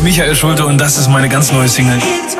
ist Michael Schulte und das ist meine ganz neue Single.